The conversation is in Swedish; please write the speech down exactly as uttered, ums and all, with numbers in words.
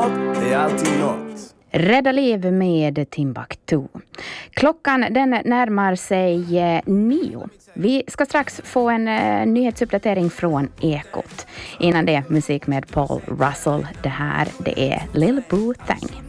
mat, det är alltid något. Rädda liv med Timbuktu. Klockan den närmar sig eh, nio. Vi ska strax få en eh, nyhetsuppdatering från Ekot. Innan det musik med Paul Russell. Det här det är Lil Boo Thang.